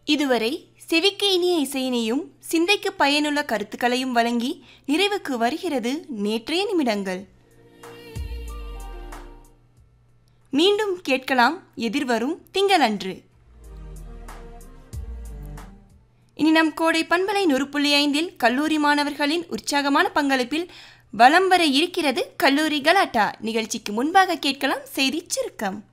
இதுவரை செவிக்கு இனிய இசையினையும் சிந்தைக்கு பயனுள்ள கருத்துக்களையும் வழங்கி நிறைவுக்கு வருகிறது நேற்றைய நிமிடங்கள். மீண்டும் கேட்கலாம் எதிர்வரும் திங்களன்று. இனி நம் கோடை பண்பலை 100.5 கல்லூரி மாணவர்களின் உற்சாகமான பங்களிப்பில் வலம் வர இருக்கிறது கல்லூரி கலாட்டா. நிகழ்ச்சிக்கு முன்பாக கேட்கலாம் செய்தி சுருக்கம்.